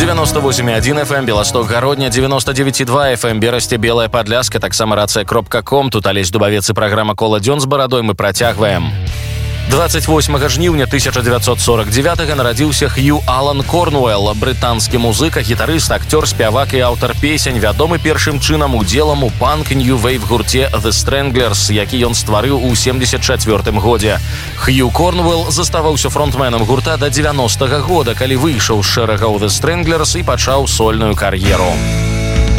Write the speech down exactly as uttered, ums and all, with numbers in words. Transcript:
девяносто восемь и один эф эм, Белосток, Городня, девяносто девять и два эф эм, Берасце, Белая Падляска, таксама рацыя кропка ком. Тут Алесь Дубавец і праграма «Кола дзён з барадой». Мы працягваем. двадцать восьмага жніўня тысяча девятьсот сорок девятого нарадзіўся Хью Алан Корнуэлл, брытанскі музыка, гітарыст, акцёр, спявак і аўтар песень, вядомы першым чынам удзелам у панк-нью-вейв гурце The Stranglers, які ён стварыў у семьдесят чацвёртым годзе. Хью Корнуэлл заставаўся фронтменам гурта да девяностага года, калі выйшаў з шэрагаў The Stranglers і пачаў сольную кар'еру.